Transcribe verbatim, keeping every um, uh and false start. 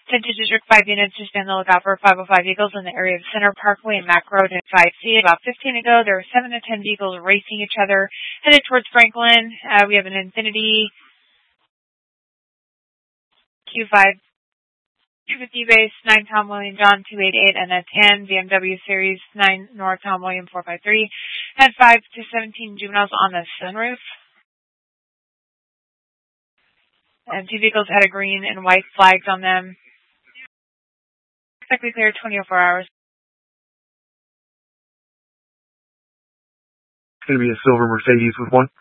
Attention District five units to stand on the lookout for five oh five vehicles in the area of Center Parkway and Mac Road and five C. About fifteen ago, there were seven to ten vehicles racing each other, headed towards Franklin. Uh, we have an Infiniti Q five two fifty base, nine Tom William John two eighty-eight, and a ten B M W Series nine North Tom William four five three. Had five to seventeen juveniles on the sunroof. And two vehicles had a green and white flags on them. Exactly clear, twenty-four hours. It's going to be a silver Mercedes with one